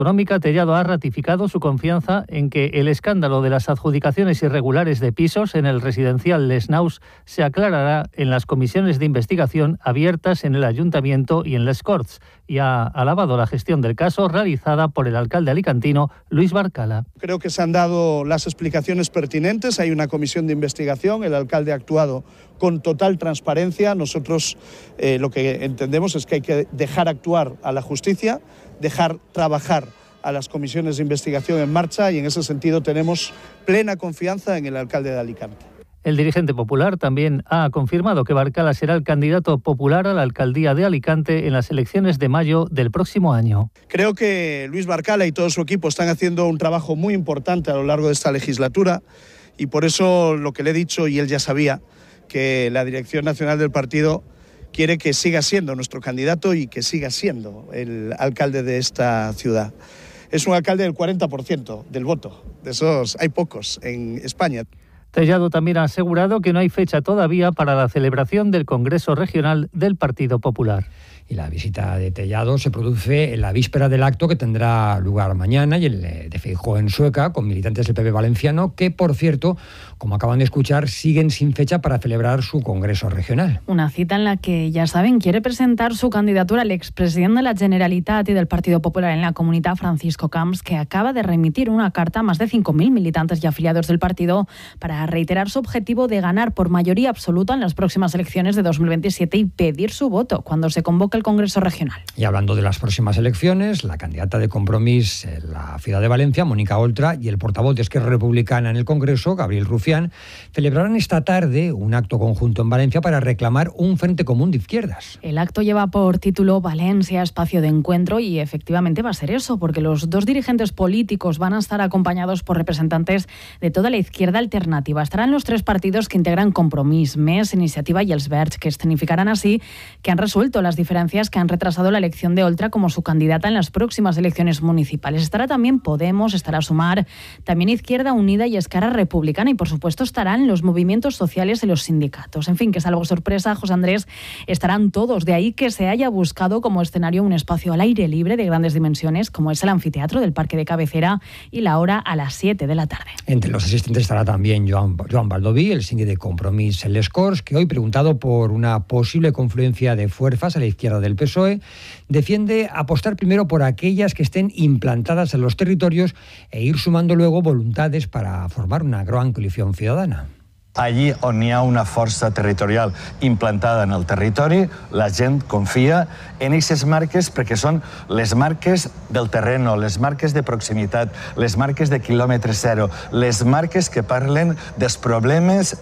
Económica, Tellado ha ratificado su confianza en que el escándalo de las adjudicaciones irregulares de pisos en el residencial Les Naus se aclarará en las comisiones de investigación abiertas en el Ayuntamiento y en les Corts, y ha alabado la gestión del caso realizada por el alcalde alicantino Luis Barcala. Creo que se han dado las explicaciones pertinentes, hay una comisión de investigación, el alcalde ha actuado con total transparencia. Nosotros lo que entendemos es que hay que dejar actuar a la justicia, dejar trabajar a las comisiones de investigación en marcha, y en ese sentido tenemos plena confianza en el alcalde de Alicante. El dirigente popular también ha confirmado que Barcala será el candidato popular a la alcaldía de Alicante en las elecciones de mayo del próximo año. Creo que Luis Barcala y todo su equipo están haciendo un trabajo muy importante a lo largo de esta legislatura, y por eso lo que le he dicho, y él ya sabía, que la dirección nacional del partido quiere que siga siendo nuestro candidato y que siga siendo el alcalde de esta ciudad. Es un alcalde del 40% del voto, de esos hay pocos en España. Tellado también ha asegurado que no hay fecha todavía para la celebración del Congreso Regional del Partido Popular. Y la visita de Tellado se produce en la víspera del acto que tendrá lugar mañana, y el de Feijóo en Sueca, con militantes del PP valenciano, que, por cierto, como acaban de escuchar, siguen sin fecha para celebrar su Congreso Regional. Una cita en la que, ya saben, quiere presentar su candidatura al expresidente de la Generalitat y del Partido Popular en la Comunitat, Francisco Camps, que acaba de remitir una carta a más de 5.000 militantes y afiliados del partido para reiterar su objetivo de ganar por mayoría absoluta en las próximas elecciones de 2027 y pedir su voto cuando se convoque el Congreso Regional. Y hablando de las próximas elecciones, la candidata de Compromís en la ciudad de Valencia, Mónica Oltra, y el portavoz de Esquerra Republicana en el Congreso, Gabriel Rufián, celebrarán esta tarde un acto conjunto en Valencia para reclamar un frente común de izquierdas. El acto lleva por título Valencia, espacio de encuentro, y efectivamente va a ser eso, porque los dos dirigentes políticos van a estar acompañados por representantes de toda la izquierda alternativa. Estarán los tres partidos que integran Compromís, MES, Iniciativa y Els Verds, que escenificarán así que han resuelto las diferencias que han retrasado la elección de Oltra como su candidata en las próximas elecciones municipales. Estará también Podemos, estará Sumar, también Izquierda Unida y Esquerra Republicana, y por supuesto estarán los movimientos sociales y los sindicatos. En fin, que salvo sorpresa, José Andrés, estarán todos. De ahí que se haya buscado como escenario un espacio al aire libre de grandes dimensiones, como es el anfiteatro del Parque de Cabecera, y la hora a las 7 de la tarde. Entre los asistentes estará también Joan Baldoví, el síndic de Compromís en les Corts, que hoy, preguntado por una posible confluencia de fuerzas a la izquierda del PSOE, defiende apostar primero por aquellas que estén implantadas en los territorios e ir sumando luego voluntades para formar una gran coalición ciudadana. Allí on hi ha una força territorial implantada en el territori, la gent confia en aquestes marques perquè són les marques del terreno, les marques de proximitat, les marques de quilòmetre zero, les marques que parlen dels problemes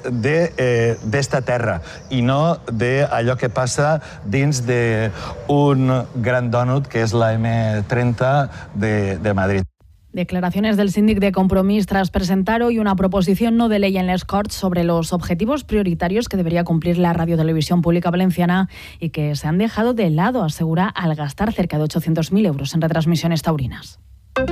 d'esta terra i no d'allò que passa dins d'un gran dònut que és la M30 de Madrid. Declaraciones del síndic de Compromís tras presentar hoy una proposición no de ley en les Corts sobre los objetivos prioritarios que debería cumplir la radiotelevisión pública valenciana y que se han dejado de lado, asegura, al gastar cerca de 800.000 euros en retransmisiones taurinas.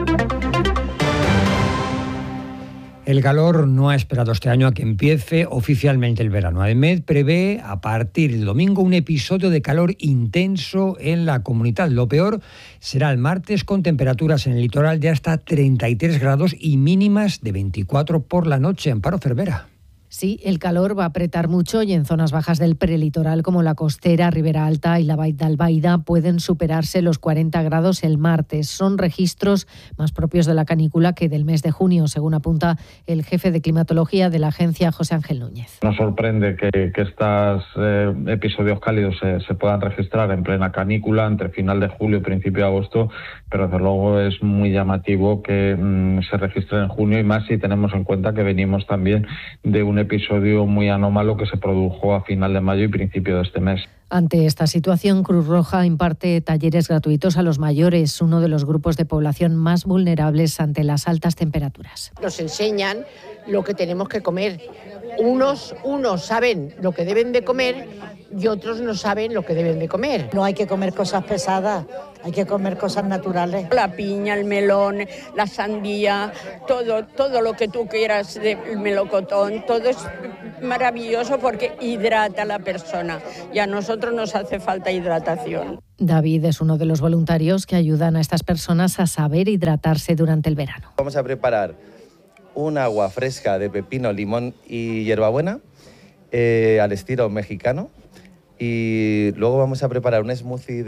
El calor no ha esperado este año a que empiece oficialmente el verano. AEMET prevé a partir del domingo un episodio de calor intenso en la comunidad. Lo peor será el martes, con temperaturas en el litoral de hasta 33 grados y mínimas de 24 por la noche. Amparo Cervera. Sí, el calor va a apretar mucho y en zonas bajas del prelitoral como la costera, Ribera Alta y la Vall d'Albaida pueden superarse los 40 grados el martes. Son registros más propios de la canícula que del mes de junio, según apunta el jefe de climatología de la agencia, José Ángel Núñez. Nos sorprende que estos episodios cálidos se puedan registrar en plena canícula entre final de julio y principio de agosto, pero desde luego es muy llamativo que se registren en junio, y más si tenemos en cuenta que venimos también de un episodio muy anómalo que se produjo a final de mayo y principio de este mes. Ante esta situación, Cruz Roja imparte talleres gratuitos a los mayores, uno de los grupos de población más vulnerables ante las altas temperaturas. Nos enseñan lo que tenemos que comer. Unos saben lo que deben de comer y otros no saben lo que deben de comer. No hay que comer cosas pesadas, hay que comer cosas naturales. La piña, el melón, la sandía, todo lo que tú quieras del melocotón, todo es maravilloso porque hidrata a la persona y a nosotros nos hace falta hidratación. David es uno de los voluntarios que ayudan a estas personas a saber hidratarse durante el verano. Vamos a preparar un agua fresca de pepino, limón y hierbabuena al estilo mexicano, y luego vamos a preparar un smoothie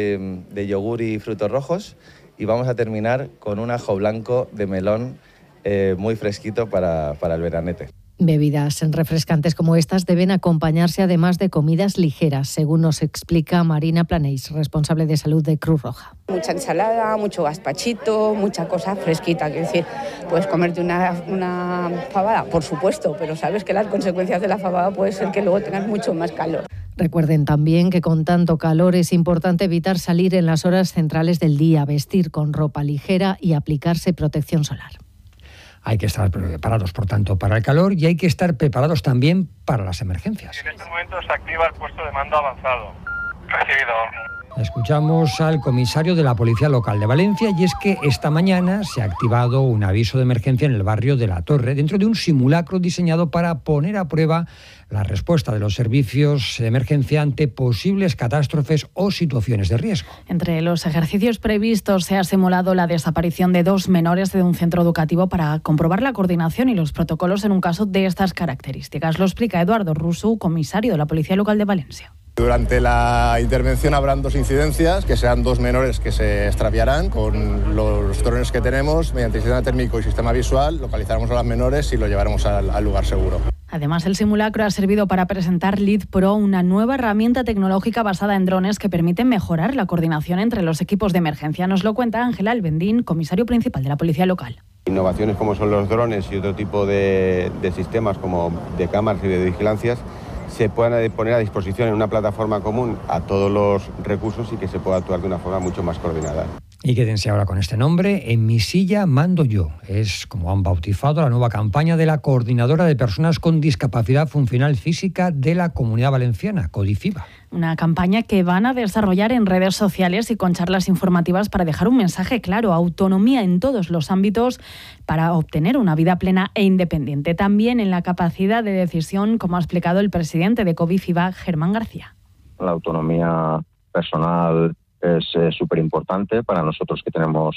de yogur y frutos rojos, y vamos a terminar con un ajo blanco de melón muy fresquito para el veranete. Bebidas refrescantes como estas deben acompañarse además de comidas ligeras, según nos explica Marina Planeix, responsable de salud de Cruz Roja. Mucha ensalada, mucho gazpachito, mucha cosa fresquita. Quiero decir, puedes comerte una fabada, por supuesto, pero sabes que las consecuencias de la fabada puede ser que luego tengas mucho más calor. Recuerden también que con tanto calor es importante evitar salir en las horas centrales del día, vestir con ropa ligera y aplicarse protección solar. Hay que estar preparados, por tanto, para el calor, y hay que estar preparados también para las emergencias. En este momento se activa el puesto de mando avanzado. Recibido. Escuchamos al comisario de la Policía Local de Valencia, y es que esta mañana se ha activado un aviso de emergencia en el barrio de La Torre, dentro de un simulacro diseñado para poner a prueba la respuesta de los servicios de emergencia ante posibles catástrofes o situaciones de riesgo. Entre los ejercicios previstos se ha simulado la desaparición de 2 menores de un centro educativo para comprobar la coordinación y los protocolos en un caso de estas características. Lo explica Eduardo Rusu, comisario de la Policía Local de Valencia. Durante la intervención habrán 2 incidencias, que serán 2 menores que se extraviarán. Con los drones que tenemos, mediante sistema térmico y sistema visual, localizaremos a los menores y los llevaremos al lugar seguro. Además, el simulacro ha servido para presentar Lead Pro, una nueva herramienta tecnológica basada en drones que permite mejorar la coordinación entre los equipos de emergencia. Nos lo cuenta Ángela Albendín, comisario principal de la Policía Local. Innovaciones como son los drones y otro tipo de sistemas como de cámaras y de vigilancias se puedan poner a disposición en una plataforma común a todos los recursos y que se pueda actuar de una forma mucho más coordinada. Y quédense ahora con este nombre: En mi silla mando yo. Es como han bautizado la nueva campaña de la Coordinadora de Personas con Discapacidad Funcional Física de la Comunidad Valenciana, Codifiba. Una campaña que van a desarrollar en redes sociales y con charlas informativas para dejar un mensaje claro: autonomía en todos los ámbitos para obtener una vida plena e independiente. También en la capacidad de decisión, como ha explicado el presidente de Codifiba, Germán García. La autonomía personal es súper importante para nosotros que tenemos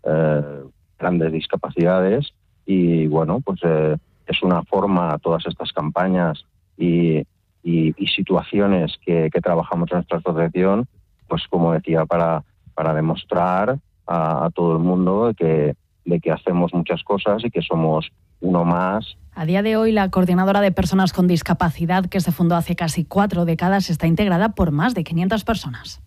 grandes discapacidades, y bueno, pues es una forma, todas estas campañas y situaciones que trabajamos en nuestra asociación, pues como decía, para demostrar a todo el mundo de que hacemos muchas cosas y que somos uno más. A día de hoy, la Coordinadora de Personas con Discapacidad, que se fundó hace casi 4 décadas, está integrada por más de 500 personas.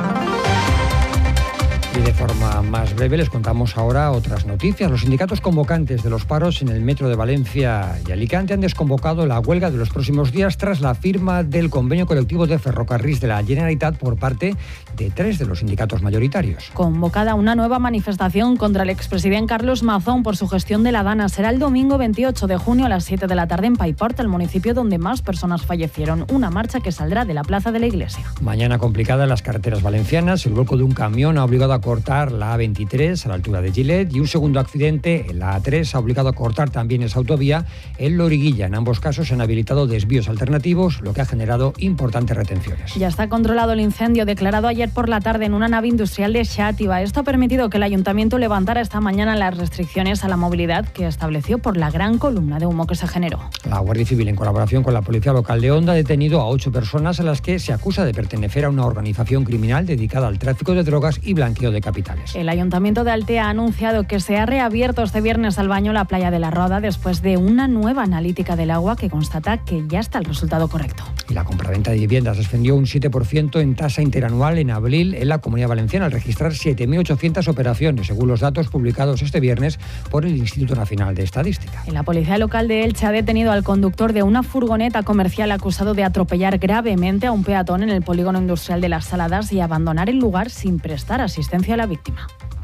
Y de forma más breve les contamos ahora otras noticias. Los sindicatos convocantes de los paros en el metro de Valencia y Alicante han desconvocado la huelga de los próximos días tras la firma del convenio colectivo de Ferrocarrils de la Generalitat por parte de 3 de los sindicatos mayoritarios. Convocada una nueva manifestación contra el expresidente Carlos Mazón por su gestión de la Dana. Será el domingo 28 de junio a las 7 de la tarde en Paiport, el municipio donde más personas fallecieron. Una marcha que saldrá de la Plaza de la Iglesia. Mañana complicada en las carreteras valencianas. El vuelco de un camión ha obligado a cortar la A23 a la altura de Gilet, y un segundo accidente en la A3 ha obligado a cortar también esa autovía en Loriguilla. En ambos casos se han habilitado desvíos alternativos, lo que ha generado importantes retenciones. Ya está controlado el incendio declarado ayer por la tarde en una nave industrial de Xàtiva. Esto ha permitido que el ayuntamiento levantara esta mañana las restricciones a la movilidad que estableció por la gran columna de humo que se generó. La Guardia Civil, en colaboración con la Policía Local de Onda, ha detenido a 8 personas a las que se acusa de pertenecer a una organización criminal dedicada al tráfico de drogas y blanqueo de capitales. El Ayuntamiento de Altea ha anunciado que se ha reabierto este viernes al baño la playa de la Roda después de una nueva analítica del agua que constata que ya está el resultado correcto. Y la compraventa de viviendas descendió un 7% en tasa interanual en abril en la Comunidad Valenciana, al registrar 7.800 operaciones, según los datos publicados este viernes por el Instituto Nacional de Estadística. La Policía Local de Elche ha detenido al conductor de una furgoneta comercial acusado de atropellar gravemente a un peatón en el polígono industrial de Las Saladas y abandonar el lugar sin prestar asistencia a la víctima.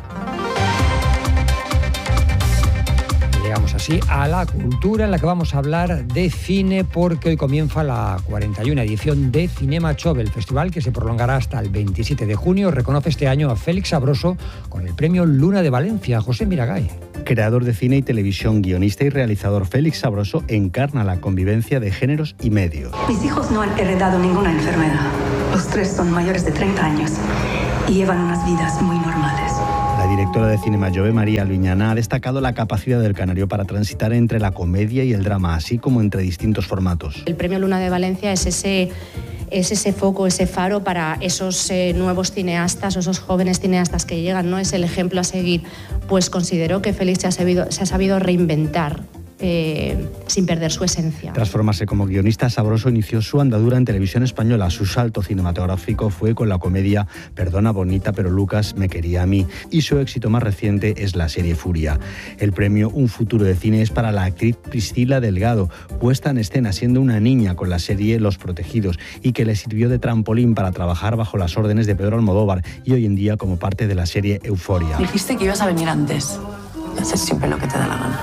Llegamos así a la cultura, en la que vamos a hablar de cine, porque hoy comienza la 41 edición de Cinema Chove, el festival que se prolongará hasta el 27 de junio. Reconoce este año a Félix Sabroso con el premio Luna de Valencia. José Miragay. creador de cine y televisión, guionista y realizador Félix Sabroso encarna la convivencia de géneros y medios. Mis hijos no han heredado ninguna enfermedad. Los 3 son mayores de 30 años y llevan unas vidas muy normales. La directora de Cinema Jove, María Luñana, ha destacado la capacidad del canario para transitar entre la comedia y el drama, así como entre distintos formatos. El Premio Luna de Valencia es ese foco, ese faro para esos nuevos cineastas, esos jóvenes cineastas que llegan, ¿no? Es el ejemplo a seguir. Pues considero que Félix se ha sabido reinventar sin perder su esencia. Tras formarse como guionista, Sabroso inició su andadura en televisión española. Su salto cinematográfico fue con la comedia Perdona bonita, pero Lucas me quería a mí, y su éxito más reciente es la serie Furia. El premio Un futuro de cine es para la actriz Priscila Delgado, puesta en escena siendo una niña con la serie Los Protegidos, y que le sirvió de trampolín para trabajar bajo las órdenes de Pedro Almodóvar y hoy en día como parte de la serie Euforia. Dijiste que ibas a venir antes. Haces siempre lo que te da la gana.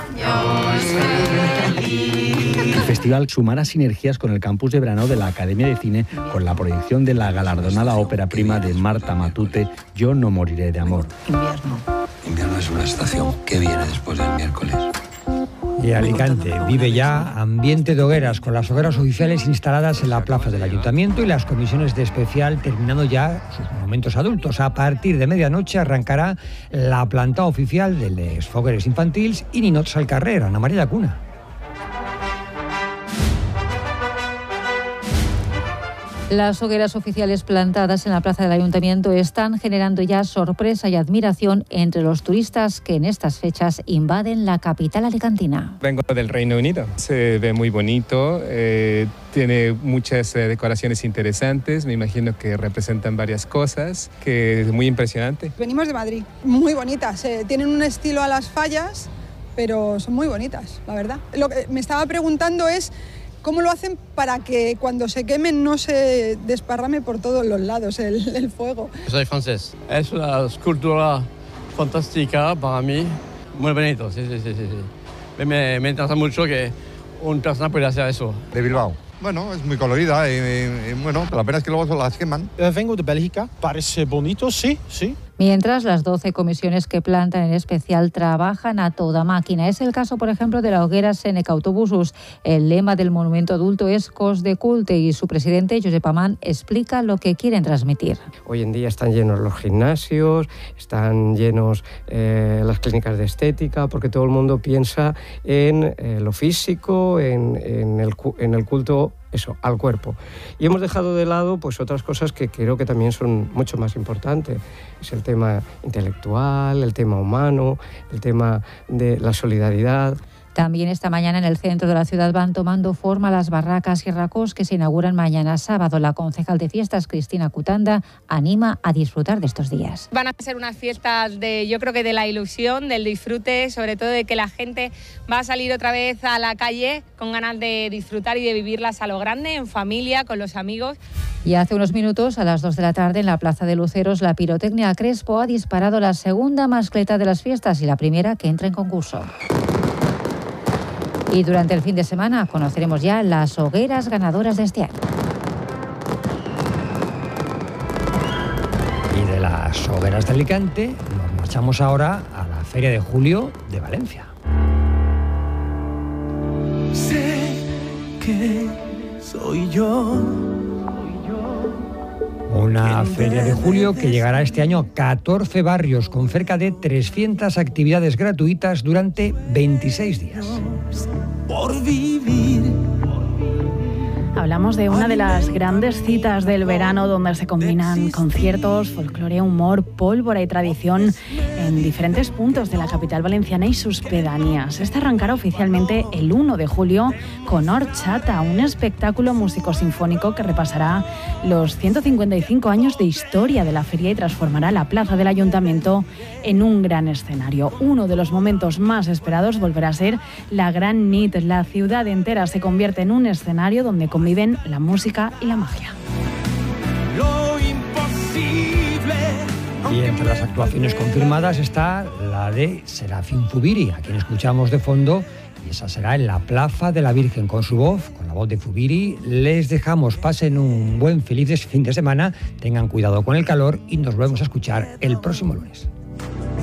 El festival sumará sinergias con el campus de verano de la Academia de Cine con la proyección de la galardonada ópera prima de Marta Matute, Yo no moriré de amor. Invierno es una estación que viene después del miércoles. Y Alicante vive ya ambiente de hogueras, con las hogueras oficiales instaladas en la plaza del Ayuntamiento y las comisiones de especial terminando ya sus momentos adultos. A partir de medianoche arrancará la planta oficial de les fogueres infantils y ninots al carrer. Ana María Cuna. Las hogueras oficiales plantadas en la plaza del Ayuntamiento están generando ya sorpresa y admiración entre los turistas que en estas fechas invaden la capital alicantina. Vengo del Reino Unido, se ve muy bonito, tiene muchas decoraciones interesantes, me imagino que representan varias cosas, que es muy impresionante. Venimos de Madrid, muy bonitas, tienen un estilo a las fallas, pero son muy bonitas, la verdad. Lo que me estaba preguntando es ¿cómo lo hacen para que cuando se quemen no se desparrame por todos los lados el fuego? Soy francés. Es una escultura fantástica para mí. Muy bonito, sí. Me interesa mucho que una persona pueda hacer eso. De Bilbao. Bueno, es muy colorida y bueno, la pena es que luego las queman. Vengo de Bélgica, parece bonito, sí. Mientras, las 12 comisiones que plantan en especial trabajan a toda máquina. Es el caso, por ejemplo, de la hoguera Seneca Autobusos. El lema del monumento adulto es Cos de culte y su presidente, Josep Amán, explica lo que quieren transmitir. Hoy en día están llenos los gimnasios, están llenos las clínicas de estética, porque todo el mundo piensa en lo físico, en el culto al cuerpo. Y hemos dejado de lado pues otras cosas que creo que también son mucho más importantes. Es el tema intelectual, el tema humano, el tema de la solidaridad. También esta mañana en el centro de la ciudad van tomando forma las barracas y racós que se inauguran mañana sábado. La concejal de fiestas, Cristina Cutanda, anima a disfrutar de estos días. Van a ser unas fiestas yo creo que de la ilusión, del disfrute, sobre todo de que la gente va a salir otra vez a la calle con ganas de disfrutar y de vivirlas a lo grande, en familia, con los amigos. Y hace unos minutos, a las 2 de la tarde, en la Plaza de Luceros, la pirotecnia Crespo ha disparado la segunda mascleta de las fiestas y la primera que entra en concurso. Y durante el fin de semana conoceremos ya las hogueras ganadoras de este año. Y de las hogueras de Alicante nos marchamos ahora a la Feria de Julio de Valencia. Sé que soy yo. Una feria de julio que llegará este año a 14 barrios con cerca de 300 actividades gratuitas durante 26 días. Por vivir. Hablamos de una de las grandes citas del verano donde se combinan conciertos, folclore, humor, pólvora y tradición en diferentes puntos de la capital valenciana y sus pedanías. Este arrancará oficialmente el 1 de julio con Horchata, un espectáculo músico-sinfónico que repasará los 155 años de historia de la feria y transformará la plaza del Ayuntamiento en un gran escenario. Uno de los momentos más esperados volverá a ser la Gran Nit. La ciudad entera se convierte en un escenario donde conviven la música y la magia. Lo imposible. Y entre las actuaciones confirmadas está la de Serafín Zubiri, a quien escuchamos de fondo, y esa será en la Plaza de la Virgen con su voz, con la voz de Zubiri. Les dejamos, pasen un buen feliz fin de semana, tengan cuidado con el calor y nos volvemos a escuchar el próximo lunes.